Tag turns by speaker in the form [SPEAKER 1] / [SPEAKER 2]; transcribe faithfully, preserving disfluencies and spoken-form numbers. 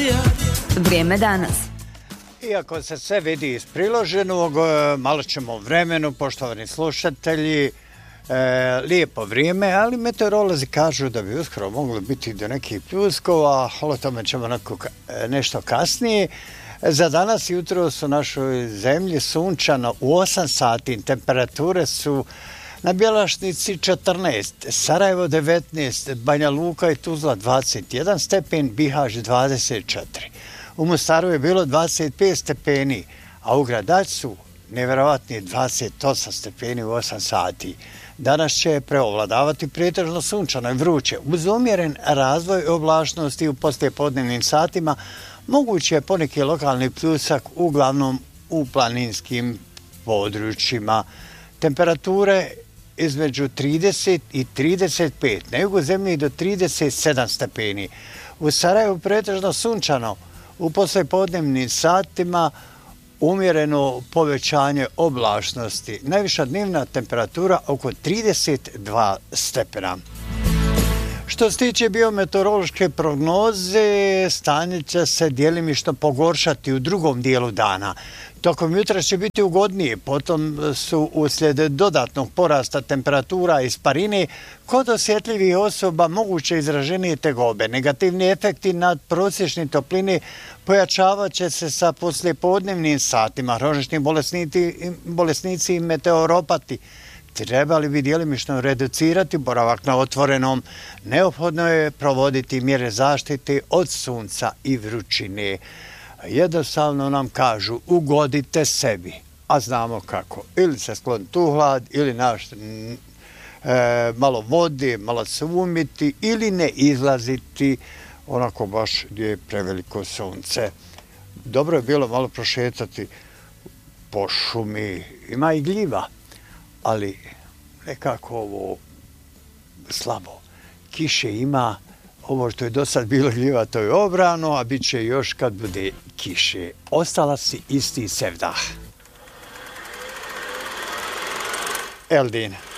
[SPEAKER 1] Vrijeme danas.
[SPEAKER 2] Iako se sve vidi iz priloženog, malo ćemo o vremenu, poštovani slušatelji, e, lijepo vrijeme, ali meteorolozi kažu da bi uskoro moglo biti do nekih pljuskova, o tome ćemo neko, nešto kasnije. Za danas jutro su u našoj zemlji sunčano u osam sati, temperature su na Bjelašnici četrnaest, Sarajevo devetnaest, Banja Luka i Tuzla dvadeset jedan stepen, Bihać dvadeset četiri. U Mostaru je bilo dvadeset pet stepeni, a u Gradačcu nevjerovatni dvadeset osam stepeni u osam sati. Danas će preovladavati pretežno sunčano i vruće. Uz umjeren razvoj oblačnosti u poslijepodnevnim satima moguće je poneki lokalni pljusak, uglavnom u planinskim područjima. Temperature između trideset i trideset pet, na jugu zemlje do trideset sedam stepeni. U Sarajevu pretežno sunčano, u poslijepodnevnim satima umjereno povećanje oblačnosti. Najviša dnevna temperatura oko trideset dva stepena. Što se tiče biometeorološke prognoze, stanje će se djelimično pogoršati u drugom dijelu dana. Tokom jutra će biti ugodnije, potom su uslijed dodatnog porasta temperatura i isparine kod osjetljivih osoba moguće izraženije tegobe. Negativni efekti nad prosječne topline pojačavat će se sa poslijepodnevnim satima. Hronični bolesnici, bolesnici i meteoropati trebali bi djelimično reducirati boravak na otvorenom. Neophodno je provoditi mjere zaštite od sunca i vrućine. Jednostavno nam kažu ugodite sebi, a znamo kako. Ili se skloniti u hlad, ili naš, e, malo vode, malo se umiti, ili ne izlaziti onako baš gdje je preveliko sunce. Dobro je bilo malo prošetati po šumi, ima i gljiva, ali nekako ovo slabo. Kiše ima, ovo što je do sad bilo gljiva, to je obrano, a bit će još kad bude kiše. Ostala si isti sevdah. Eldin.